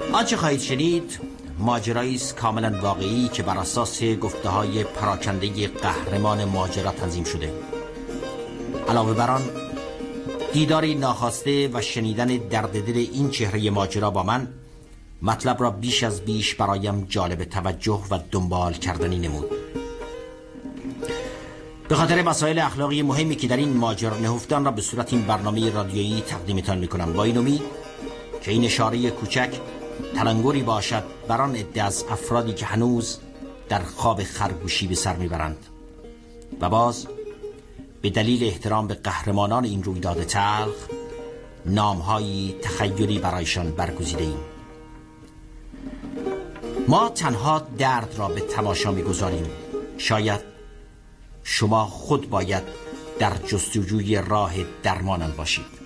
آنچه خواهید شنید ماجرایی است کاملا واقعی که بر اساس گفته‌های پراکنده قهرمان ماجرا تنظیم شده. علاوه بر آن دیداری ناخواسته و شنیدن درد دل این چهره ماجرا با من مطلب را بیش از بیش برایم جالب توجه و دنبال کردنی نمود. به خاطر مسائل اخلاقی مهمی که در این ماجرا نهفتن را به صورت این برنامه رادیویی تقدیمتان میکنم، با این امید که این اشاره کوچک تلنگری باشد بر آن عده از افرادی که هنوز در خواب خرگوشی به سر میبرند و باز به دلیل احترام به قهرمانان این رویداد تلخ نامهایی تخیلی برایشان برگزیده ایم. ما تنها درد را به تماشا میگذاریم. شاید شما خود باید در جستجوی راه درمان باشید.